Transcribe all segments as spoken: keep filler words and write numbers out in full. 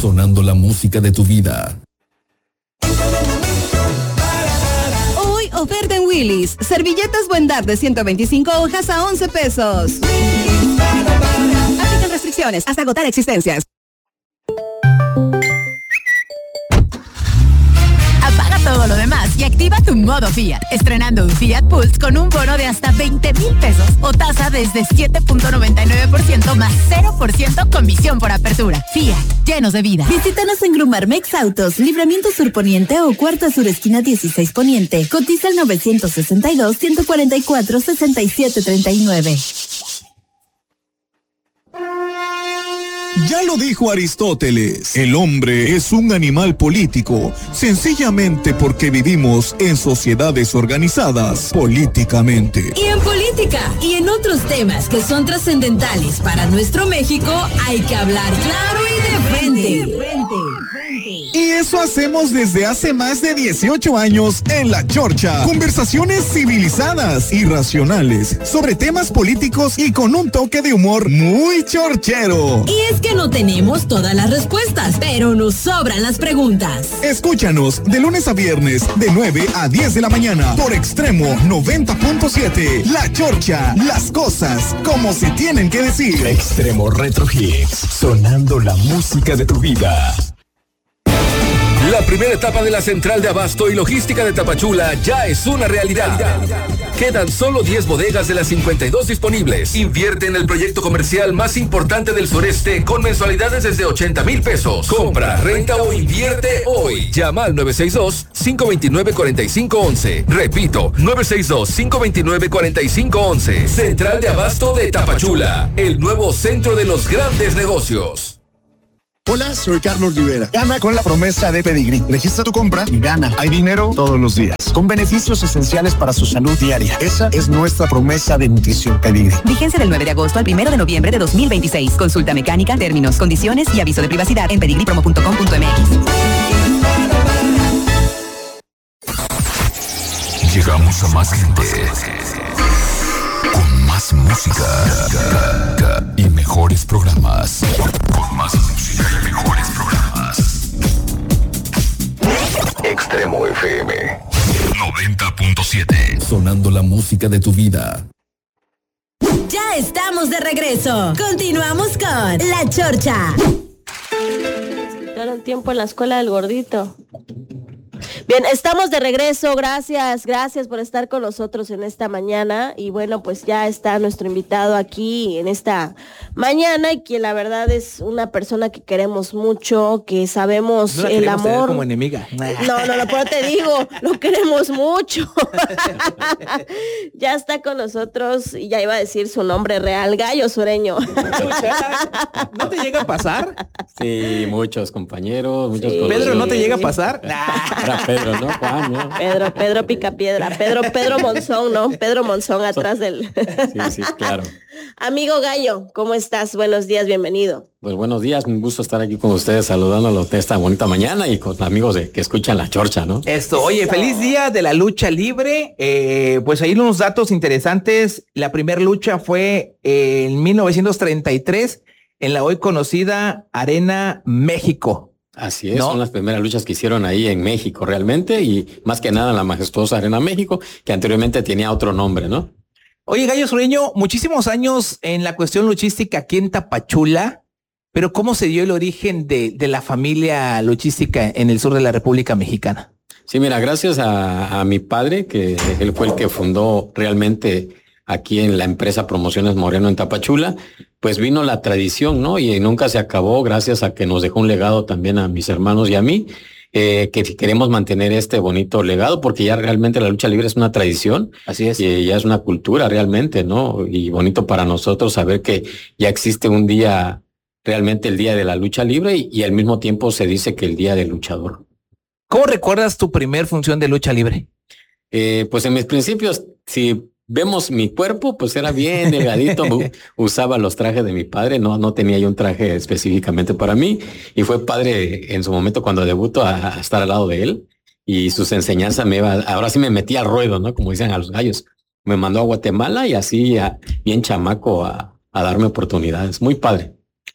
sonando la música de tu vida. Hoy oferta en Willy's. Servilletas Buendar de ciento veinticinco hojas a once pesos. Aplican restricciones hasta agotar existencias. Apaga todo lo demás y activa tu modo Fiat, estrenando un Fiat Pulse con un bono de hasta veinte mil pesos o tasa desde siete punto noventa y nueve por ciento más cero por ciento comisión por apertura. Fiat, llenos de vida. Visítanos en Grumarmex Autos, Libramiento Sur Poniente o Cuarta Sur Esquina dieciséis Poniente. Cotiza el novecientos sesenta y dos, ciento cuarenta y cuatro, sesenta y siete treinta y nueve. Ya lo dijo Aristóteles, el hombre es un animal político, sencillamente porque vivimos en sociedades organizadas políticamente. Y en política y en otros temas que son trascendentales para nuestro México, hay que hablar claro y de frente. Y eso hacemos desde hace más de dieciocho años en La Chorcha. Conversaciones civilizadas y racionales sobre temas políticos y con un toque de humor muy chorchero. Y es que no tenemos todas las respuestas, pero nos sobran las preguntas. Escúchanos de lunes a viernes de nueve a diez de la mañana por Extremo noventa punto siete. La Chorcha, las cosas como se tienen que decir. Extremo Retro Hits, sonando la música de tu vida. La primera etapa de la Central de Abasto y Logística de Tapachula ya es una realidad. Quedan solo diez bodegas de las cincuenta y dos disponibles. Invierte en el proyecto comercial más importante del sureste con mensualidades desde ochenta mil pesos. Compra, renta o invierte hoy. Llama al nueve seis dos, cinco dos nueve, cuatro cinco uno uno. Repito, nueve seis dos, cinco dos nueve, cuatro cinco uno uno. Central de Abasto de Tapachula, el nuevo centro de los grandes negocios. Hola, soy Carlos Rivera. Gana con la promesa de Pedigrí. Registra tu compra y gana. Hay dinero todos los días, con beneficios esenciales para su salud diaria. Esa es nuestra promesa de nutrición Pedigrí. Vigencia del nueve de agosto al primero de noviembre de dos mil veintiséis. Consulta mecánica, términos, condiciones y aviso de privacidad en pedigripromo punto com punto m x. Llegamos a más gente, con más música y mejores programas. Con más música y mejores programas. Extremo F M noventa punto siete. Sonando la música de tu vida. Ya estamos de regreso. Continuamos con La Chorcha. Quedaron tiempo en la escuela del gordito. Bien, estamos de regreso, gracias, gracias por estar con nosotros en esta mañana y bueno, pues ya está nuestro invitado aquí en esta mañana y que la verdad es una persona que queremos mucho, que sabemos no el amor. Como enemiga. No, no, no, pero te digo, lo queremos mucho. Ya está con nosotros y ya iba a decir su nombre real, Gallo Sureño. ¿No te llega a pasar? Sí, muchos compañeros, muchos Sí. Pedro, ¿no te llega a pasar? Era Pedro, ¿no? Juan, ¿no? Pedro, Pedro Picapiedra, Pedro, Pedro Monzón, ¿no? Pedro Monzón atrás del... Sí, sí, claro. Amigo Gallo, ¿cómo estás? Buenos días, bienvenido. Pues buenos días, un gusto estar aquí con ustedes saludándolos de esta bonita mañana y con amigos de, que escuchan La Chorcha, ¿no? Esto, oye, feliz día de la lucha libre. Eh, pues ahí unos datos interesantes. La primera lucha fue en mil novecientos treinta y tres en la hoy conocida Arena México. Así es, ¿no? Son las primeras luchas que hicieron ahí en México realmente y más que nada en la majestuosa Arena México, que anteriormente tenía otro nombre, ¿no? Oye, Gallo Sureño, muchísimos años en la cuestión luchística aquí en Tapachula, pero ¿cómo se dio el origen de, de la familia luchística en el sur de la República Mexicana? Sí, mira, gracias a, a mi padre, que él fue el que fundó realmente aquí en la empresa Promociones Moreno en Tapachula, pues vino la tradición, ¿no? Y nunca se acabó gracias a que nos dejó un legado también a mis hermanos y a mí, eh, que queremos mantener este bonito legado porque ya realmente la lucha libre es una tradición. Así es. Y ya es una cultura realmente, ¿no? Y bonito para nosotros saber que ya existe un día, realmente el día de la lucha libre y, y al mismo tiempo se dice que el día del luchador. ¿Cómo recuerdas tu primer función de lucha libre? Eh, pues en mis principios, sí. Vemos mi cuerpo, pues era bien delgadito, usaba los trajes de mi padre, no, no tenía yo un traje específicamente para mí y fue padre en su momento cuando debuto a, a estar al lado de él y sus enseñanzas me iba, ahora sí me metí al ruedo, ¿no? Como dicen a los gallos, me mandó a Guatemala y así a, bien chamaco a, a darme oportunidades, muy padre.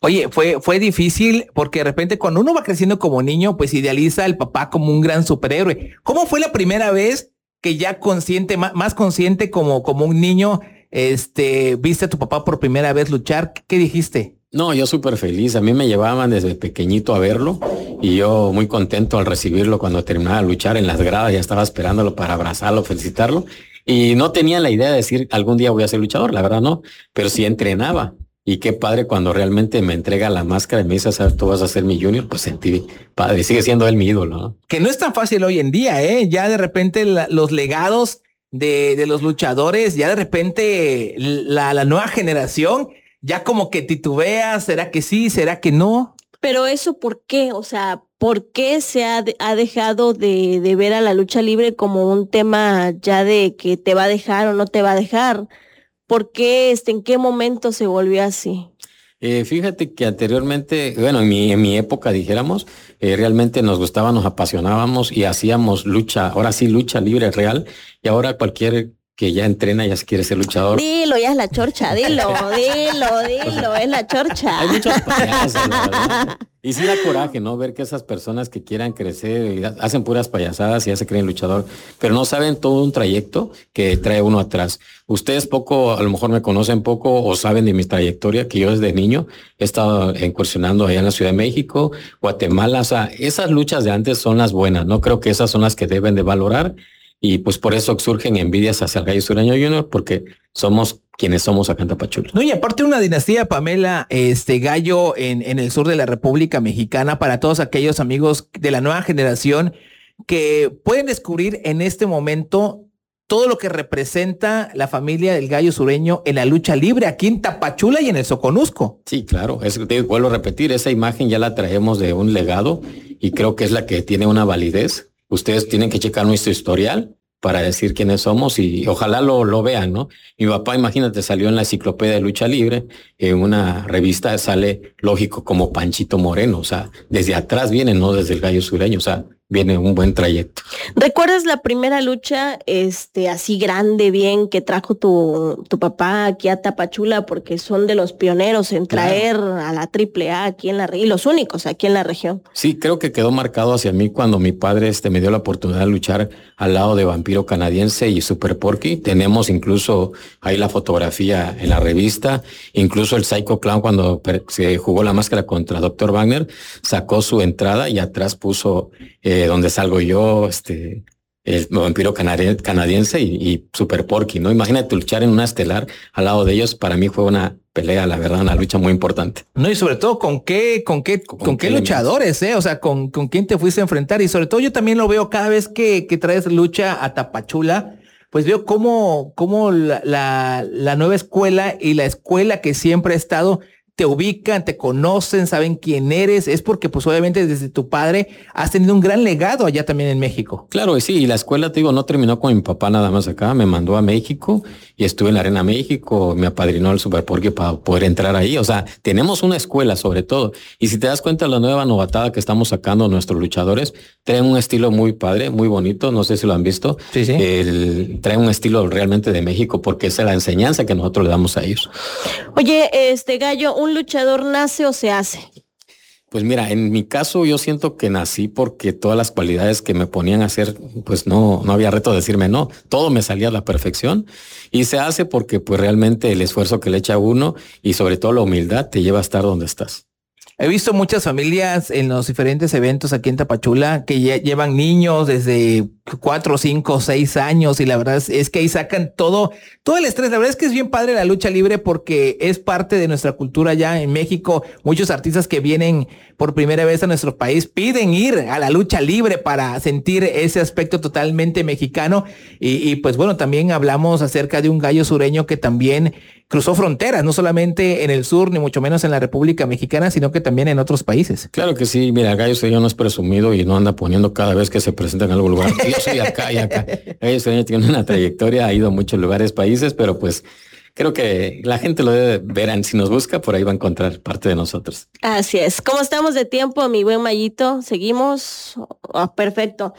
Oye, fue, fue difícil porque de repente cuando uno va creciendo como niño, pues idealiza al papá como un gran superhéroe. ¿Cómo fue la primera vez que ya consciente, más, más consciente como, como un niño, este, viste a tu papá por primera vez luchar? ¿Qué, qué dijiste? No, yo súper feliz. A mí me llevaban desde pequeñito a verlo y yo muy contento al recibirlo cuando terminaba de luchar en las gradas. Ya estaba esperándolo para abrazarlo, felicitarlo. Y no tenía la idea de decir algún día voy a ser luchador, la verdad no, pero sí entrenaba. Y qué padre cuando realmente me entrega la máscara y me dice, ¿sabes? Tú vas a ser mi junior, pues sentí padre. Sigue siendo él mi ídolo, ¿no? Que no es tan fácil hoy en día, ¿eh? Ya de repente la, los legados de, de los luchadores, ya de repente la, la nueva generación ya como que titubea, ¿será que sí? ¿Será que no? Pero eso, ¿por qué? O sea, ¿por qué se ha, de, ha dejado de, de ver a la lucha libre como un tema ya de que te va a dejar o no te va a dejar? ¿Por qué? Este, ¿en qué momento se volvió así? Eh, fíjate que anteriormente, bueno, en mi, en mi época dijéramos, eh, realmente nos gustaba, nos apasionábamos y hacíamos lucha, ahora sí lucha libre real, y ahora cualquier que ya entrena ya se quiere ser luchador. Dilo, ya es la chorcha, dilo, dilo, dilo, es la chorcha. Hay muchos payasos, la verdad. Y sí da coraje, ¿no? Ver que esas personas que quieran crecer hacen puras payasadas y ya se creen luchador, pero no saben todo un trayecto que trae uno atrás. Ustedes poco, a lo mejor me conocen poco o saben de mi trayectoria, que yo desde niño he estado incursionando allá en la Ciudad de México, Guatemala. O sea, esas luchas de antes son las buenas, ¿no? Creo que esas son las que deben de valorar. Y pues por eso surgen envidias hacia el Gallo Sureño Junior, porque somos quienes somos acá en Tapachula. No, y aparte una dinastía, Pamela, este Gallo en, en el sur de la República Mexicana, para todos aquellos amigos de la nueva generación que pueden descubrir en este momento todo lo que representa la familia del Gallo Sureño en la lucha libre aquí en Tapachula y en el Soconusco. Sí, claro, es, te vuelvo a repetir, esa imagen ya la traemos de un legado y creo que es la que tiene una validez. Ustedes tienen que checar nuestro historial para decir quiénes somos y ojalá lo, lo vean, ¿no? Mi papá, imagínate, salió en la enciclopedia de lucha libre, en una revista sale lógico como Panchito Moreno, o sea, desde atrás viene, no desde el Gallo Sureño, o sea, viene un buen trayecto. ¿Recuerdas la primera lucha este así grande, bien, que trajo tu, tu papá aquí a Tapachula? Porque son de los pioneros en traer claro. a la triple A aquí en la región, y los únicos aquí en la región. Sí, creo que quedó marcado hacia mí cuando mi padre este, me dio la oportunidad de luchar al lado de Vampiro Canadiense y Super Porky. Tenemos incluso ahí la fotografía en la revista, incluso el Psycho Clown cuando se jugó la máscara contra doctor Wagner, sacó su entrada y atrás puso... Eh, donde salgo yo, este, el Vampiro Canadiense y, y Super Porky, ¿no? Imagínate luchar en una estelar al lado de ellos, para mí fue una pelea, la verdad, una lucha muy importante. No, y sobre todo, ¿con qué, con qué, con, con qué, qué luchadores, eh? O sea, ¿con, con quién te fuiste a enfrentar? Y sobre todo yo también lo veo cada vez que, que traes lucha a Tapachula, pues veo cómo, cómo la, la, la nueva escuela y la escuela que siempre ha estado te ubican, te conocen, saben quién eres, es porque pues obviamente desde tu padre has tenido un gran legado allá también en México. Claro, y sí, y la escuela, te digo, no terminó con mi papá nada más acá, me mandó a México y estuve en la Arena México, me apadrinó el Super Porky para poder entrar ahí, o sea, tenemos una escuela sobre todo, y si te das cuenta la nueva novatada que estamos sacando nuestros luchadores, traen un estilo muy padre, muy bonito, no sé si lo han visto, sí, sí. El, traen un estilo realmente de México porque esa es la enseñanza que nosotros le damos a ellos. Oye, este Gallo, ¿un luchador nace o se hace? Pues mira, en mi caso yo siento que nací porque todas las cualidades que me ponían a hacer, pues no, no había reto de decirme no, todo me salía a la perfección y se hace porque pues realmente el esfuerzo que le echa uno y sobre todo la humildad te lleva a estar donde estás. He visto muchas familias en los diferentes eventos aquí en Tapachula que ya llevan niños desde cuatro, cinco, seis años y la verdad es, es que ahí sacan todo, todo el estrés. La verdad es que es bien padre la lucha libre porque es parte de nuestra cultura ya en México. Muchos artistas que vienen por primera vez a nuestro país piden ir a la lucha libre para sentir ese aspecto totalmente mexicano y, y pues bueno, también hablamos acerca de un Gallo Sureño que también cruzó fronteras, no solamente en el sur, ni mucho menos en la República Mexicana, sino que también en otros países. Claro que sí, mira, Gallo Sureño no es presumido y no anda poniendo cada vez que se presenta en algún lugar. Yo soy acá y acá. Gallo Sureño tiene una trayectoria, ha ido a muchos lugares, países, pero pues creo que la gente lo debe ver, si nos busca, por ahí va a encontrar parte de nosotros. Así es. ¿Cómo estamos de tiempo, mi buen Mayito? ¿Seguimos? Oh, perfecto.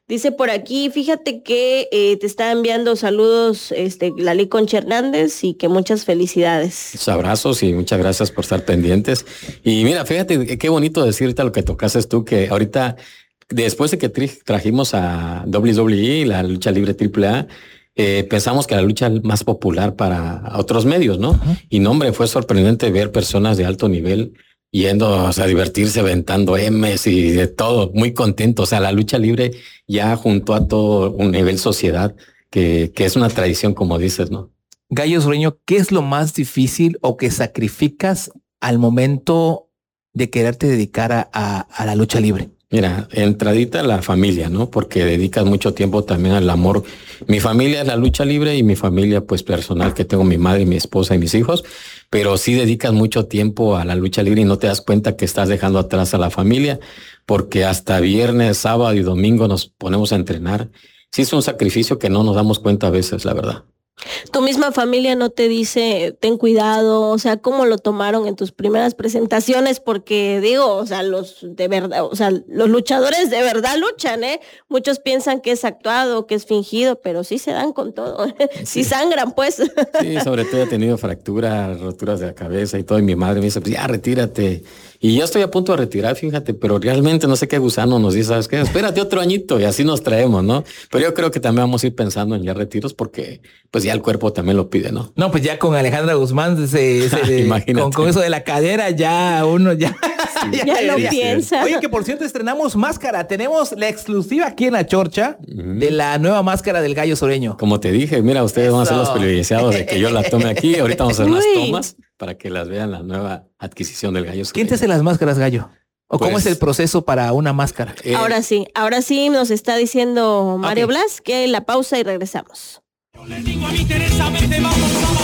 Dice por aquí, fíjate que eh, te está enviando saludos este, Lali Concha Hernández y que muchas felicidades. Muchos abrazos y muchas gracias por estar pendientes. Y mira, fíjate qué bonito decirte lo que tocaste tú, que ahorita, después de que trajimos a doble u doble u E, la lucha libre triple A, eh, pensamos que la lucha más popular para otros medios, ¿no? Uh-huh. Y no, hombre, fue sorprendente ver personas de alto nivel yendo, o sea, a divertirse, aventando M's y de todo, muy contento. O sea, la lucha libre ya juntó a todo un nivel sociedad que, que es una tradición, como dices, ¿no? Gallo Sureño, ¿qué es lo más difícil o que sacrificas al momento de quererte dedicar a, a, a la lucha libre? Mira, entradita la familia, ¿no? Porque dedicas mucho tiempo también al amor. Mi familia es la lucha libre y mi familia, pues, personal, que tengo mi madre, mi esposa y mis hijos, pero sí dedicas mucho tiempo a la lucha libre y no te das cuenta que estás dejando atrás a la familia, porque hasta viernes, sábado y domingo nos ponemos a entrenar. Sí es un sacrificio que no nos damos cuenta a veces, la verdad. Tu misma familia no te dice, ten cuidado, o sea, ¿cómo lo tomaron en tus primeras presentaciones? Porque digo, o sea, los de verdad, o sea, los luchadores de verdad luchan, ¿eh? Muchos piensan que es actuado, que es fingido, pero sí se dan con todo, ¿eh? Sí. Sí sangran, pues. Sí, sobre todo he tenido fracturas, roturas de la cabeza y todo, y mi madre me dice, pues ya, retírate. Y yo estoy a punto de retirar, fíjate, pero realmente no sé qué gusano nos dice, ¿sabes qué? Espérate otro añito y así nos traemos, ¿no? Pero yo creo que también vamos a ir pensando en ya retiros porque pues ya el cuerpo también lo pide, ¿no? No, pues ya con Alejandra Guzmán, se, se de, con, con eso de la cadera, ya uno ya... Sí, ya, ya lo piensa. Oye, que por cierto estrenamos máscara, tenemos la exclusiva aquí en La Chorcha uh-huh. de la nueva máscara del Gallo Sureño. Como te dije, mira, ustedes eso. Van a ser los privilegiados de que yo la tome aquí, ahorita vamos a hacer unas tomas para que las vean la nueva adquisición del Gallo Sureño. ¿Quién te hace las máscaras, Gallo? ¿O pues, cómo es el proceso para una máscara? Eh, ahora sí, ahora sí nos está diciendo Mario okay. Blas que la pausa y regresamos. Yo le digo a mi Teresa, vete, vamos a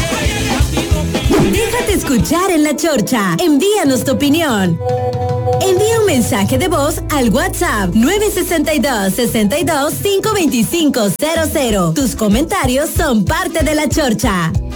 bailar. Déjate escuchar en La Chorcha. Envíanos tu opinión. Envía un mensaje de voz al WhatsApp nueve seis dos, seis dos, cinco dos cinco cero cero. Tus comentarios son parte de La Chorcha.